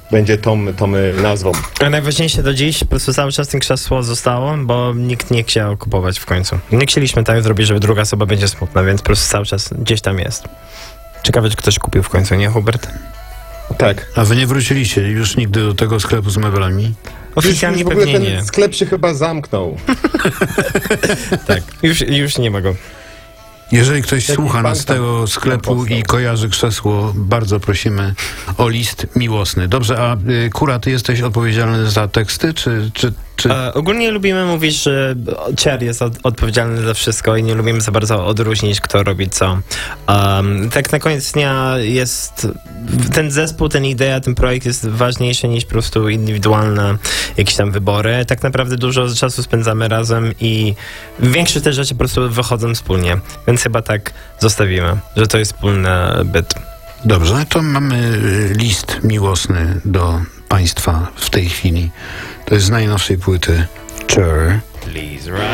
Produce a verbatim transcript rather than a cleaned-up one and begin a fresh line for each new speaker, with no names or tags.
będzie tą, tą nazwą.
A najważniejsze do dziś, po prostu cały czas ten krzesło zostało, bo nikt nie chciał kupować w końcu. Nie chcieliśmy tak zrobić, że druga osoba będzie smutna, więc po prostu cały czas gdzieś tam jest. Ciekawe, czy ktoś kupił w końcu, nie, Hubert?
Tak.
A wy nie wróciliście już nigdy do tego sklepu z meblami?
Oficjalnie
już, już w ogóle
pewnie
ten
nie.
sklep się chyba zamknął.
Tak, już, już nie ma go.
Jeżeli ktoś
Jakiś
słucha
bank
nas z
tam
tego sklepu
powstał.
i kojarzy krzesło, bardzo prosimy o list miłosny. Dobrze, a y, Kura, ty jesteś odpowiedzialny za teksty, czy... czy, czy...
E, ogólnie lubimy mówić, że Cier jest od, odpowiedzialny za wszystko i nie lubimy za bardzo odróżnić, kto robi co. Um, tak na koniec dnia jest ten zespół, ten idea, ten projekt jest ważniejszy niż po prostu indywidualne jakieś tam wybory. Tak naprawdę dużo czasu spędzamy razem i większość tych rzeczy po prostu wychodzą wspólnie. Więc chyba tak zostawimy, że to jest wspólny byt.
Dobrze, to mamy y, list miłosny do państwa w tej chwili. To jest z najnowszej płyty Cher.
Please, right?